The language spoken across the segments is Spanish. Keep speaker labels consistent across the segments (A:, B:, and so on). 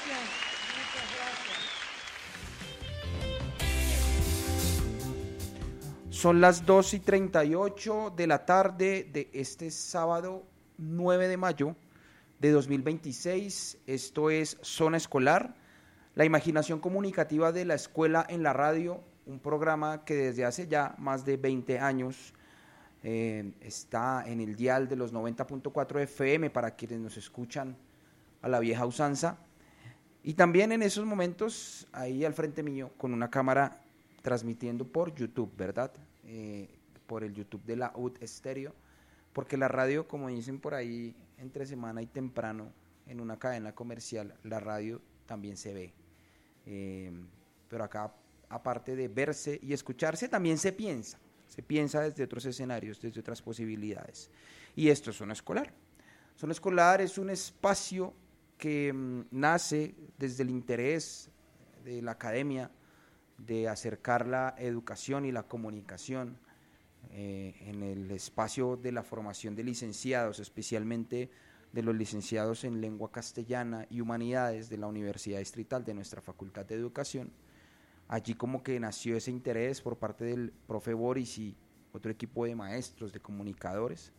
A: muchas gracias.
B: Son las 2:38 de la tarde de este sábado 9 de mayo de 2026. Esto es Zona Escolar, la imaginación comunicativa de la escuela en la radio, un programa que desde hace ya más de 20 años está en el dial de los 90.4 FM para quienes nos escuchan a la vieja usanza, y también en esos momentos ahí al frente mío con una cámara transmitiendo por YouTube, ¿verdad? Por el YouTube de la UD Estéreo, porque la radio, como dicen por ahí, entre semana y temprano en una cadena comercial, la radio también se ve, pero acá, aparte de verse y escucharse, también se piensa desde otros escenarios, desde otras posibilidades. Y esto es Zona Escolar. Zona Escolar es un espacio que nace desde el interés de la academia de acercar la educación y la comunicación en el espacio de la formación de licenciados, especialmente de los licenciados en lengua castellana y humanidades de la Universidad Distrital de nuestra Facultad de Educación. Allí como que nació ese interés por parte del profe Boris y otro equipo de maestros, de comunicadores,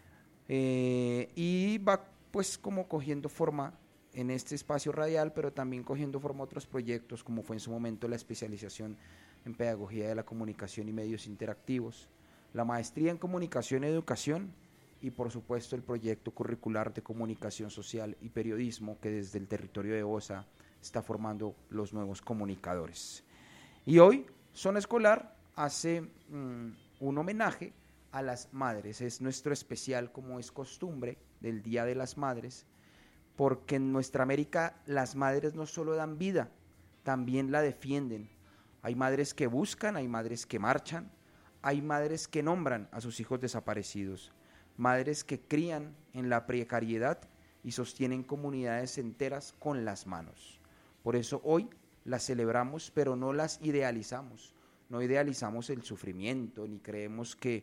B: y va pues como cogiendo forma en este espacio radial, pero también cogiendo forma otros proyectos, como fue en su momento la especialización en Pedagogía de la Comunicación y Medios Interactivos, la maestría en Comunicación y Educación, y por supuesto el proyecto curricular de Comunicación Social y Periodismo, que desde el territorio de Bosa está formando los nuevos comunicadores. Y hoy Zona Escolar hace un homenaje a las madres. Es nuestro especial, como es costumbre, del Día de las Madres, porque en nuestra América las madres no solo dan vida, también la defienden. Hay madres que buscan, hay madres que marchan, hay madres que nombran a sus hijos desaparecidos, madres que crían en la precariedad y sostienen comunidades enteras con las manos. Por eso hoy las celebramos, pero no las idealizamos. No idealizamos el sufrimiento, ni creemos que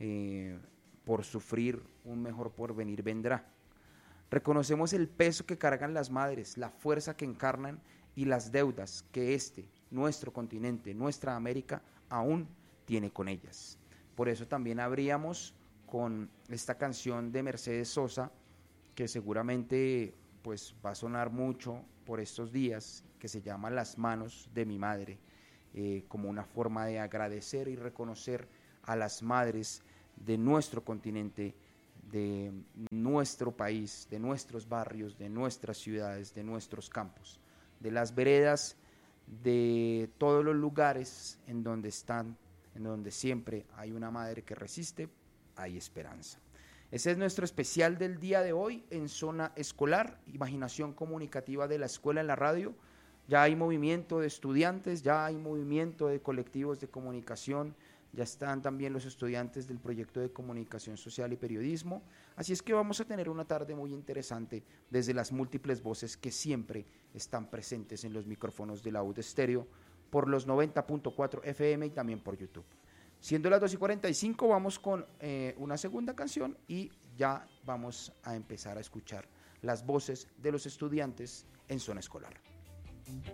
B: por sufrir un mejor porvenir vendrá. Reconocemos el peso que cargan las madres, la fuerza que encarnan y las deudas que nuestro continente, nuestra América, aún tiene con ellas. Por eso también abríamos con esta canción de Mercedes Sosa, que seguramente pues va a sonar mucho por estos días, que se llama Las manos de mi madre, como una forma de agradecer y reconocer a las madres de nuestro continente, de nuestro país, de nuestros barrios, de nuestras ciudades, de nuestros campos, de las veredas, de todos los lugares en donde están, en donde siempre hay una madre que resiste, hay esperanza. Ese es nuestro especial del día de hoy en Zona Escolar, imaginación comunicativa de la escuela en la radio. Ya hay movimiento de estudiantes, ya hay movimiento de colectivos de comunicación, ya están también los estudiantes del proyecto de Comunicación Social y Periodismo, así es que vamos a tener una tarde muy interesante desde las múltiples voces que siempre están presentes en los micrófonos de la UD Estéreo por los 90.4 FM y también por YouTube. Siendo las 2:45, vamos con una segunda canción y ya vamos a empezar a escuchar las voces de los estudiantes en Zona Escolar.